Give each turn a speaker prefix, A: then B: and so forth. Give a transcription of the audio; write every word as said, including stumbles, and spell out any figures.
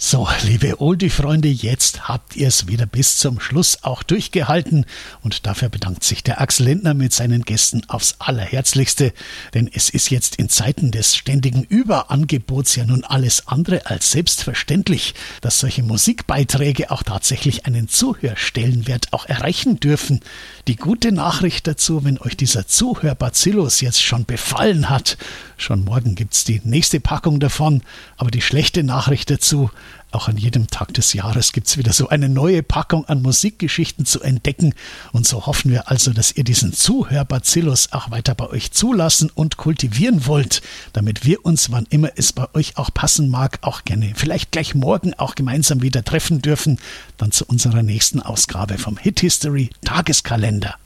A: So, liebe Oldie-Freunde, jetzt habt ihr es wieder bis zum Schluss auch durchgehalten und dafür bedankt sich der Axel Lindner mit seinen Gästen aufs Allerherzlichste, denn es ist jetzt in Zeiten des ständigen Überangebots ja nun alles andere als selbstverständlich, dass solche Musikbeiträge auch tatsächlich einen Zuhörstellenwert auch erreichen dürfen. Die gute Nachricht dazu, wenn euch dieser Zuhörbacillus jetzt schon befallen hat, schon morgen gibt's die nächste Packung davon, aber die schlechte Nachricht dazu, auch an jedem Tag des Jahres gibt's wieder so eine neue Packung an Musikgeschichten zu entdecken und so hoffen wir also, dass ihr diesen Zuhörbacillus auch weiter bei euch zulassen und kultivieren wollt, damit wir uns, wann immer es bei euch auch passen mag, auch gerne vielleicht gleich morgen auch gemeinsam wieder treffen dürfen, dann zu unserer nächsten Ausgabe vom Hit History Tageskalender.